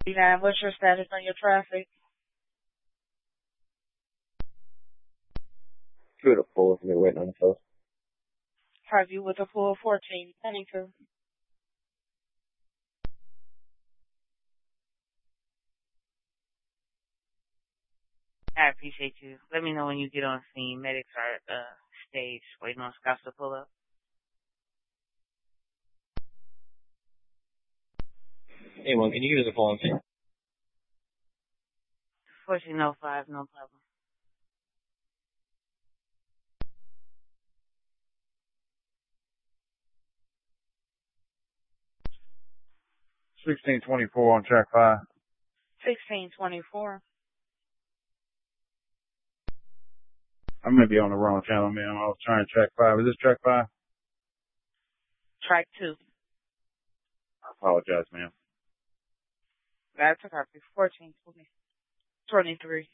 Now, what's your status on your traffic? Through the pool, they're waiting on the post. Have you with a pool 14? Pennington. I appreciate you. Let me know when you get on scene. Medics are at the stage waiting on scouts to pull up. Anyone, can you give us a full on scene? 1405, no problem. $16.24 on track 5. 1624. I may be on the wrong channel, man. I was trying track 5. Is this track 5? Track 2. I apologize, ma'am. That's a copy. 1423.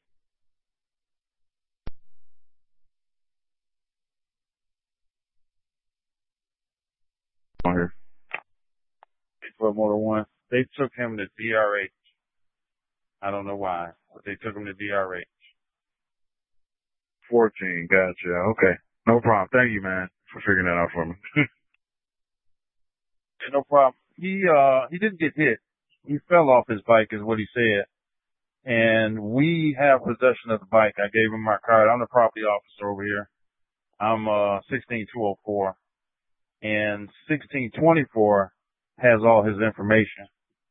On here. 12 Motor 1. They took him to DRH. I don't know why, but they took him to DRH. 14, gotcha. Okay. No problem. Thank you, man, for figuring that out for me. No problem. He didn't get hit. He fell off his bike is what he said. And we have possession of the bike. I gave him my card. I'm the property officer over here. I'm 16204. And 1624 has all his information.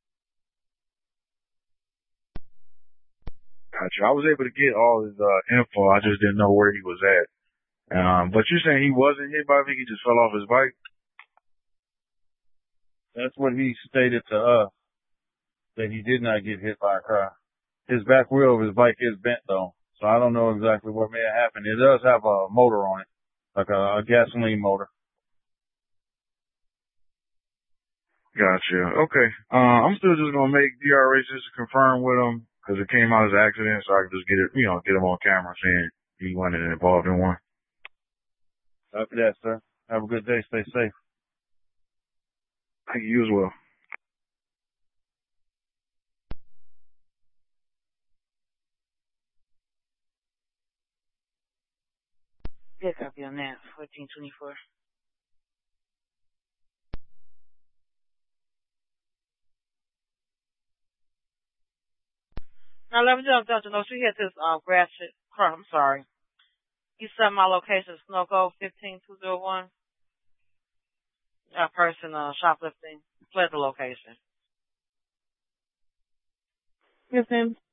Gotcha. I was able to get all his info. I just didn't know where he was at. But you're saying he wasn't hit by a vehicle, he just fell off his bike? That's what he stated to us, that he did not get hit by a car. His back wheel of his bike is bent though, so I don't know exactly what may have happened. It does have a motor on it, like a gasoline motor. Gotcha. Okay. I'm still just gonna make DRH just to confirm with him, because it came out as an accident, so I can just get it, get him on camera saying he wasn't involved in one. After that, sir. Have a good day. Stay safe. Thank you as well. Good copy on that. 1424. Now, let me just know she hit this grass shit. I'm sorry. You sent my location, Snowco 15201. A person shoplifting fled the location. Yes, ma'am.